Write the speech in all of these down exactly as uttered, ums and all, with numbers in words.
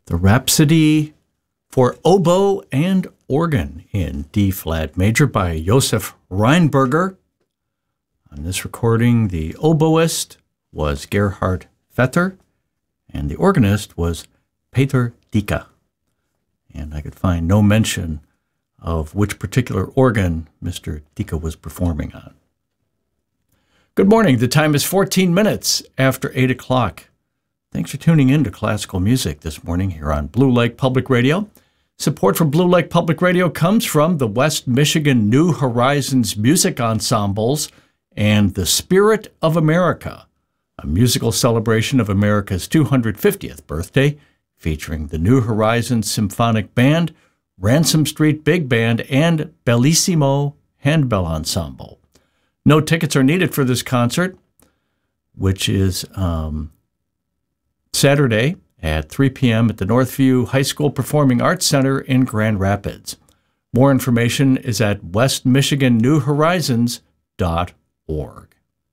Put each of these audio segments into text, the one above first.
the Rhapsody for Oboe and Organ in D-flat major by Josef Rheinberger. On this recording, the oboist was Gerhard Vetter, and the organist was Peter Dika. And I could find no mention of which particular organ Mister Dika was performing on. Good morning. The time is fourteen minutes after eight o'clock. Thanks for tuning in to classical music this morning here on Blue Lake Public Radio. Support for Blue Lake Public Radio comes from the West Michigan New Horizons Music Ensembles and the Spirit of America, a musical celebration of America's two hundred fiftieth birthday, featuring the New Horizons Symphonic Band, Ransom Street Big Band, and Bellissimo Handbell Ensemble. No tickets are needed for this concert, which is um, Saturday at three p.m. at the Northview High School Performing Arts Center in Grand Rapids. More information is at west michigan new horizons dot org.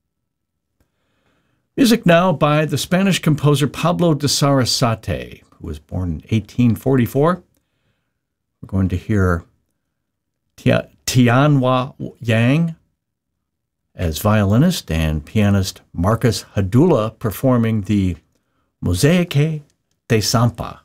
Music now by the Spanish composer Pablo de Sarasate, who was born in eighteen forty-four. We're going to hear Tia- Tianhua Yang as violinist and pianist Marcus Hadula performing the Mosaique de Sampa.